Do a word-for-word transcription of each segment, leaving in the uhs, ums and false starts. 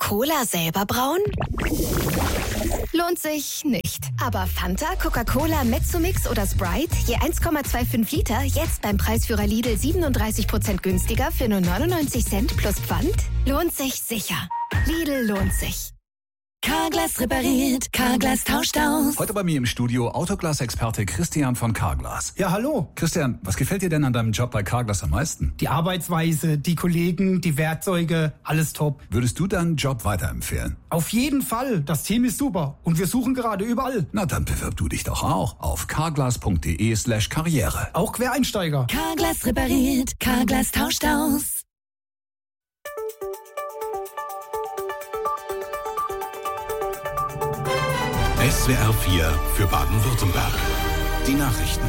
Cola selber brauen? Lohnt sich nicht. Aber Fanta, Coca-Cola, Mezzomix oder Sprite, je eins Komma fünfundzwanzig Liter, jetzt beim Preisführer Lidl siebenunddreißig Prozent günstiger für nur neunundneunzig Cent plus Pfand? Lohnt sich sicher. Lidl lohnt sich. Carglass repariert, Carglass tauscht aus. Heute bei mir im Studio Autoglas-Experte Christian von Carglass. Ja, hallo. Christian, was gefällt dir denn an deinem Job bei Carglass am meisten? Die Arbeitsweise, die Kollegen, die Werkzeuge, alles top. Würdest du deinen Job weiterempfehlen? Auf jeden Fall. Das Team ist super. Und wir suchen gerade überall. Na, dann bewirb du dich doch auch auf carglass.de slash karriere. Auch Quereinsteiger. Carglass repariert, Carglass tauscht aus. S W R vier für Baden-Württemberg. Die Nachrichten.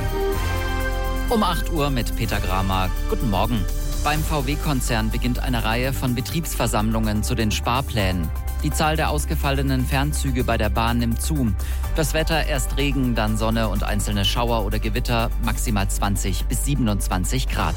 Um acht Uhr mit Peter Gramer. Guten Morgen. Beim V W-Konzern beginnt eine Reihe von Betriebsversammlungen zu den Sparplänen. Die Zahl der ausgefallenen Fernzüge bei der Bahn nimmt zu. Das Wetter, erst Regen, dann Sonne und einzelne Schauer oder Gewitter, maximal zwanzig bis siebenundzwanzig Grad.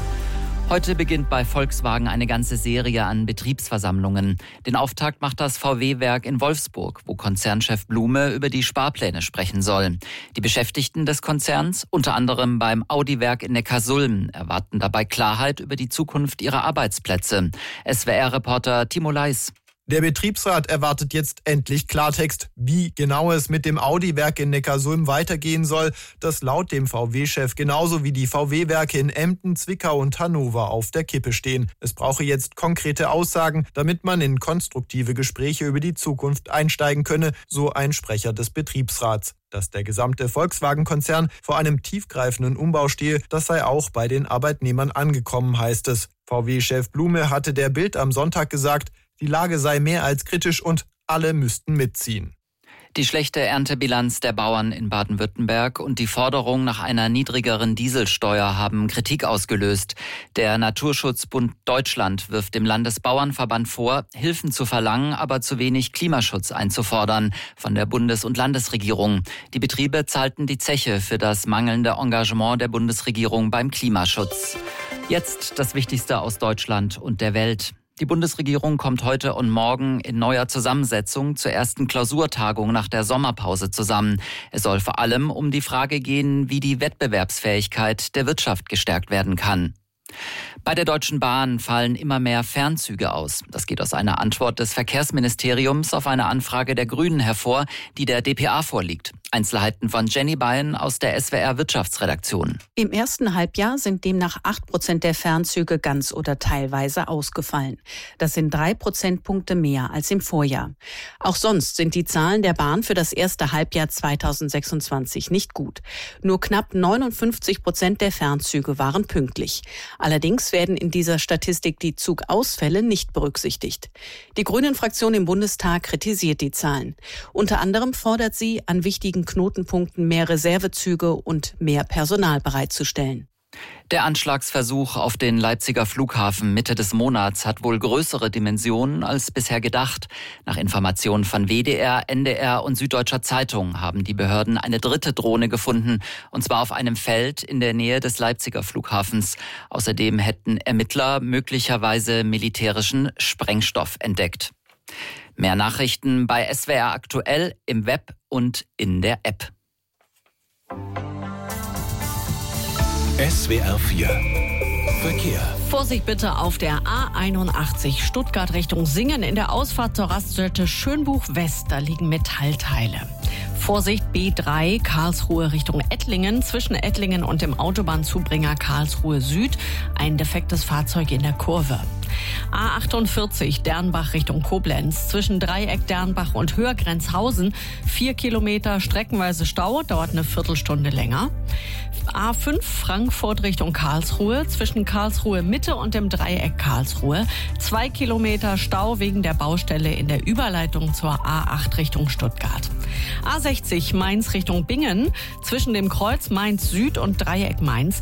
Heute beginnt bei Volkswagen eine ganze Serie an Betriebsversammlungen. Den Auftakt macht das V W-Werk in Wolfsburg, wo Konzernchef Blume über die Sparpläne sprechen soll. Die Beschäftigten des Konzerns, unter anderem beim Audi-Werk in Neckarsulm, erwarten dabei Klarheit über die Zukunft ihrer Arbeitsplätze. S W R-Reporter Timo Leis. Der Betriebsrat erwartet jetzt endlich Klartext, wie genau es mit dem Audi-Werk in Neckarsulm weitergehen soll, das laut dem V W-Chef genauso wie die V W-Werke in Emden, Zwickau und Hannover auf der Kippe stehen. Es brauche jetzt konkrete Aussagen, damit man in konstruktive Gespräche über die Zukunft einsteigen könne, so ein Sprecher des Betriebsrats. Dass der gesamte Volkswagen-Konzern vor einem tiefgreifenden Umbau stehe, das sei auch bei den Arbeitnehmern angekommen, heißt es. V W-Chef Blume hatte der Bild am Sonntag gesagt, die Lage sei mehr als kritisch und alle müssten mitziehen. Die schlechte Erntebilanz der Bauern in Baden-Württemberg und die Forderung nach einer niedrigeren Dieselsteuer haben Kritik ausgelöst. Der Naturschutzbund Deutschland wirft dem Landesbauernverband vor, Hilfen zu verlangen, aber zu wenig Klimaschutz einzufordern von der Bundes- und Landesregierung. Die Betriebe zahlten die Zeche für das mangelnde Engagement der Bundesregierung beim Klimaschutz. Jetzt das Wichtigste aus Deutschland und der Welt. Die Bundesregierung kommt heute und morgen in neuer Zusammensetzung zur ersten Klausurtagung nach der Sommerpause zusammen. Es soll vor allem um die Frage gehen, wie die Wettbewerbsfähigkeit der Wirtschaft gestärkt werden kann. Bei der Deutschen Bahn fallen immer mehr Fernzüge aus. Das geht aus einer Antwort des Verkehrsministeriums auf eine Anfrage der Grünen hervor, die der D P A vorliegt. Einzelheiten von Jenny Beyen aus der S W R Wirtschaftsredaktion. Im ersten Halbjahr sind demnach acht Prozent der Fernzüge ganz oder teilweise ausgefallen. Das sind drei Prozentpunkte mehr als im Vorjahr. Auch sonst sind die Zahlen der Bahn für das erste Halbjahr zweitausendsechsundzwanzig nicht gut. Nur knapp neunundfünfzig Prozent der Fernzüge waren pünktlich. Allerdings werden in dieser Statistik die Zugausfälle nicht berücksichtigt. Die Grünen-Fraktion im Bundestag kritisiert die Zahlen. Unter anderem fordert sie, an wichtigen Knotenpunkten mehr Reservezüge und mehr Personal bereitzustellen. Der Anschlagsversuch auf den Leipziger Flughafen Mitte des Monats hat wohl größere Dimensionen als bisher gedacht. Nach Informationen von W D R, N D R und Süddeutscher Zeitung haben die Behörden eine dritte Drohne gefunden, und zwar auf einem Feld in der Nähe des Leipziger Flughafens. Außerdem hätten Ermittler möglicherweise militärischen Sprengstoff entdeckt. Mehr Nachrichten bei S W R aktuell im Web und in der App. S W R vier Verkehr. Vorsicht bitte auf der A einundachtzig Stuttgart Richtung Singen in der Ausfahrt zur Raststätte Schönbuch West. Da liegen Metallteile. Vorsicht B drei Karlsruhe Richtung Ettlingen. Zwischen Ettlingen und dem Autobahnzubringer Karlsruhe Süd ein defektes Fahrzeug in der Kurve. A achtundvierzig Dernbach Richtung Koblenz. Zwischen Dreieck Dernbach und Höhergrenzhausen vier Kilometer streckenweise Stau, dauert eine Viertelstunde länger. A fünf Frankfurt Richtung Karlsruhe. Zwischen Karlsruhe Mitte und dem Dreieck Karlsruhe zwei Kilometer Stau wegen der Baustelle in der Überleitung zur A acht Richtung Stuttgart. A sechzig Mainz Richtung Bingen. Zwischen dem Kreuz Mainz Süd und Dreieck Mainz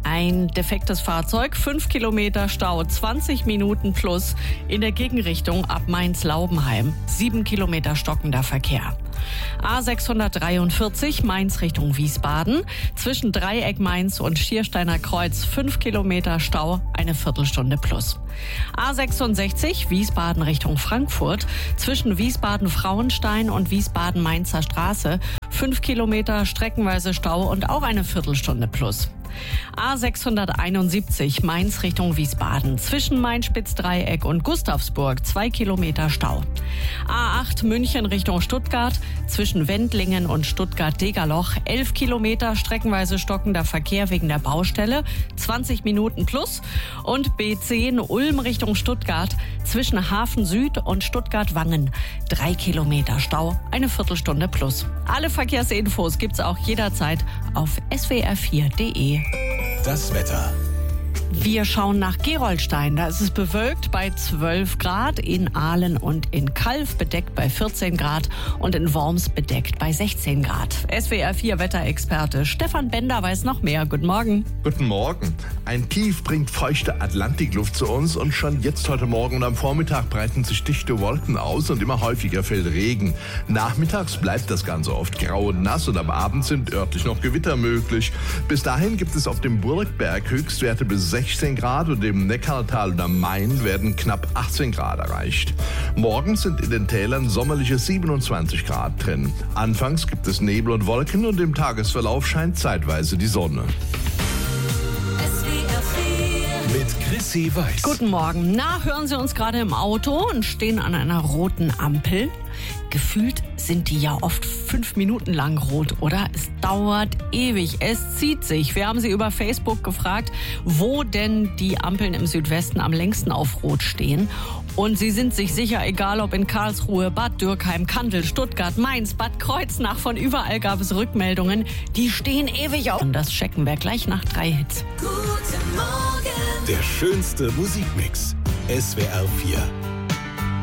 Ein defektes Fahrzeug, fünf Kilometer Stau, zwanzig Minuten plus in der Gegenrichtung ab Mainz-Laubenheim, sieben Kilometer stockender Verkehr. A sechshundertdreiundvierzig Mainz Richtung Wiesbaden, zwischen Dreieck Mainz und Schiersteiner Kreuz, fünf Kilometer Stau, eine Viertelstunde plus. A sechsundsechzig Wiesbaden Richtung Frankfurt, zwischen Wiesbaden-Frauenstein und Wiesbaden-Mainzer Straße, fünf Kilometer streckenweise Stau und auch eine Viertelstunde plus. A sechshunderteinundsiebzig Mainz Richtung Wiesbaden, zwischen Main-Spitz-Dreieck und Gustavsburg, zwei Kilometer Stau. A acht München Richtung Stuttgart, zwischen Wendlingen und Stuttgart-Degerloch, elf Kilometer streckenweise stockender Verkehr wegen der Baustelle, zwanzig Minuten plus. Und B zehn Ulm Richtung Stuttgart, zwischen Hafen Süd und Stuttgart-Wangen, drei Kilometer Stau, eine Viertelstunde plus. Alle Verkehrsinfos gibt's auch jederzeit auf S W R vier Punkt de. Das Wetter. Wir schauen nach Gerolstein. Da ist es bewölkt bei zwölf Grad, in Aalen und in Calw bedeckt bei vierzehn Grad und in Worms bedeckt bei sechzehn Grad. S W R vier Wetterexperte Stefan Bender weiß noch mehr. Guten Morgen. Guten Morgen. Ein Tief bringt feuchte Atlantikluft zu uns und schon jetzt heute Morgen und am Vormittag breiten sich dichte Wolken aus und immer häufiger fällt Regen. Nachmittags bleibt das Ganze oft grau und nass und am Abend sind örtlich noch Gewitter möglich. Bis dahin gibt es auf dem Burgberg Höchstwerte bis sechzehn Grad und im Neckartal und am Main werden knapp achtzehn Grad erreicht. Morgen sind in den Tälern sommerliche siebenundzwanzig Grad drin. Anfangs gibt es Nebel und Wolken und im Tagesverlauf scheint zeitweise die Sonne. Mit Chrissy Weiß. Guten Morgen. Na, hören Sie uns gerade im Auto und stehen an einer roten Ampel? Gefühlt sind die ja oft fünf Minuten lang rot, oder? Es dauert ewig, es zieht sich. Wir haben Sie über Facebook gefragt, wo denn die Ampeln im Südwesten am längsten auf Rot stehen. Und Sie sind sich sicher, egal ob in Karlsruhe, Bad Dürkheim, Kandel, Stuttgart, Mainz, Bad Kreuznach, von überall gab es Rückmeldungen. Die stehen ewig auf. Und das checken wir gleich nach drei Hits. Guten Morgen. Der schönste Musikmix. S W R vier.